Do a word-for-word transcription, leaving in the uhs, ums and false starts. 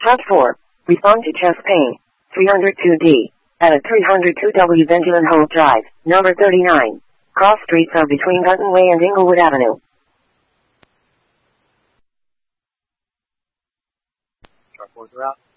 Task four. Respond to chest pain. three oh two D. At a three oh two W Benjamin Holt Drive, number thirty-nine. Cross streets are between Hutton Way and Inglewood Avenue. Chart four, you're out.